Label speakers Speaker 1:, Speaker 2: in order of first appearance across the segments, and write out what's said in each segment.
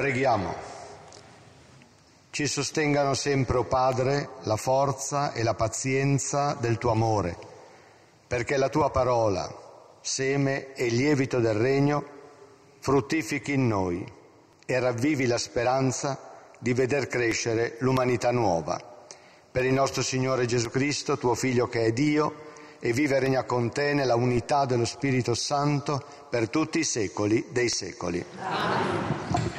Speaker 1: Preghiamo. Ci sostengano sempre, o Padre, la forza e la pazienza del tuo amore, perché la tua parola, seme e lievito del regno, fruttifichi in noi e ravvivi la speranza di veder crescere l'umanità nuova. Per il nostro Signore Gesù Cristo, tuo Figlio che è Dio, e vive e regna con te nella unità dello Spirito Santo per tutti i secoli dei secoli. Amen.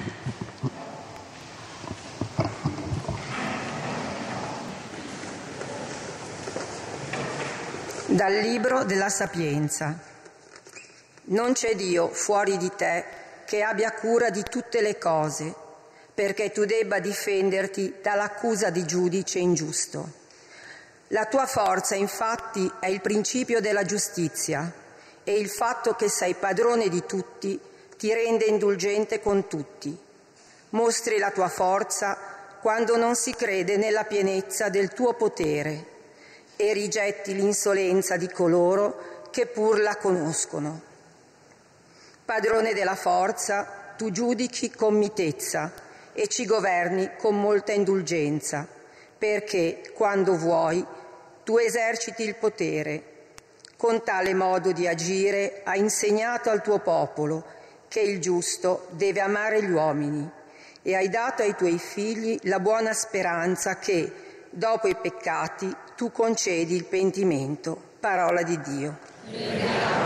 Speaker 2: Dal Libro della Sapienza. Non c'è Dio fuori di te che abbia cura di tutte le cose, perché tu debba difenderti dall'accusa di giudice ingiusto. La tua forza, infatti, è il principio della giustizia, e il fatto che sei padrone di tutti ti rende indulgente con tutti. Mostri la tua forza quando non si crede nella pienezza del tuo potere e rigetti l'insolenza di coloro che pur la conoscono. Padrone della forza, tu giudichi con mitezza e ci governi con molta indulgenza, perché, quando vuoi, tu eserciti il potere. Con tale modo di agire hai insegnato al tuo popolo che il giusto deve amare gli uomini e hai dato ai tuoi figli la buona speranza che, dopo i peccati, tu concedi il pentimento. Parola di Dio.